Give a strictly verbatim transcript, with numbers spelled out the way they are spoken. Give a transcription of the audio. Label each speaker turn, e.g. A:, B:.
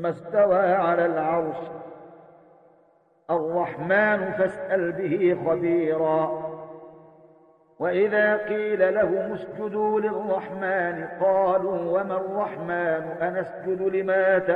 A: ثم استوى على العرش الرحمن فاسأل به خبيرا. وإذا قيل لهم اسجدوا للرحمن قالوا وما الرحمن أنسجد لما تأمرون